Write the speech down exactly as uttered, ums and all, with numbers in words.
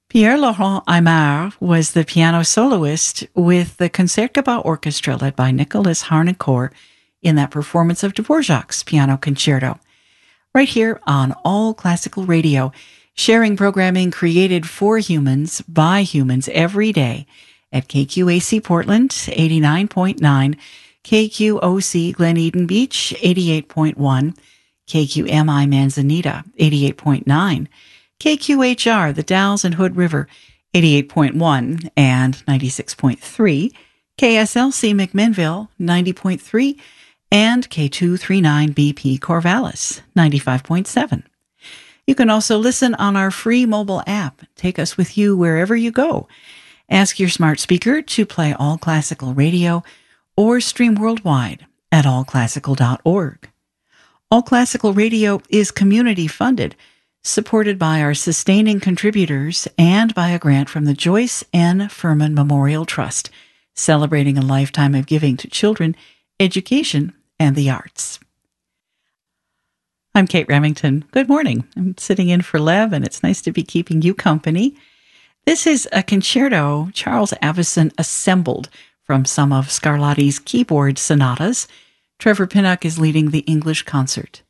Pierre-Laurent Aimard was the piano soloist with the Concertgebouw Orchestra led by Nicholas Harnoncourt in that performance of Dvorak's Piano Concerto. Right here on All Classical Radio, sharing programming created for humans by humans every day at K Q A C Portland, eighty-nine point nine, K Q O C Glen Eden Beach, eighty-eight point one, K Q M I Manzanita, eighty-eight point nine, K Q H R, the Dalles and Hood River, eighty-eight point one and ninety-six point three, K S L C McMinnville, ninety point three, and K two thirty-nine B P Corvallis, ninety-five point seven. You can also listen on our free mobile app. Take us with you wherever you go. Ask your smart speaker to play All Classical Radio or stream worldwide at all classical dot org. All Classical Radio is community-funded, supported by our sustaining contributors and by a grant from the Joyce N. Furman Memorial Trust, celebrating a lifetime of giving to children, education, and the arts. I'm Kate Remington. Good morning. I'm sitting in for Lev, and it's nice to be keeping you company. This is a concerto Charles Avison assembled from some of Scarlatti's keyboard sonatas. Trevor Pinnock is leading the English concert.